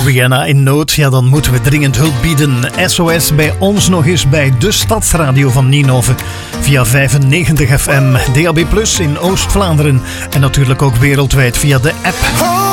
Rihanna in nood, ja, dan moeten we dringend hulp bieden. SOS bij ons nog eens bij de Stadsradio van Ninove. Via 95 FM, DAB+ in Oost-Vlaanderen. En natuurlijk ook wereldwijd via de app.